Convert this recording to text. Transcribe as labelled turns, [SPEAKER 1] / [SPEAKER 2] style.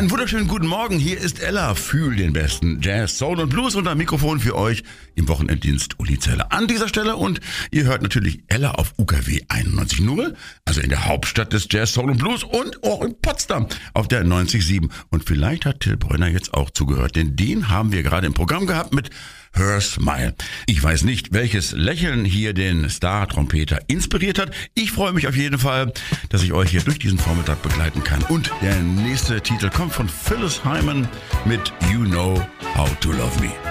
[SPEAKER 1] Einen wunderschönen guten Morgen, hier ist Ella, fühl den besten Jazz, Soul und Blues unter Mikrofon für euch im Wochenenddienst Uli Zeller an dieser Stelle und ihr hört natürlich Ella auf UKW 91.0, also in der Hauptstadt des Jazz, Soul und Blues und auch in Potsdam auf der 90.7 und vielleicht hat Till Brönner jetzt auch zugehört, denn den haben wir gerade im Programm gehabt mit Her Smile. Ich weiß nicht, welches Lächeln hier den Star-Trompeter inspiriert hat. Ich freue mich auf jeden Fall, dass ich euch hier durch diesen Vormittag begleiten kann. Und der nächste Titel kommt von Phyllis Hyman mit You Know How to Love Me.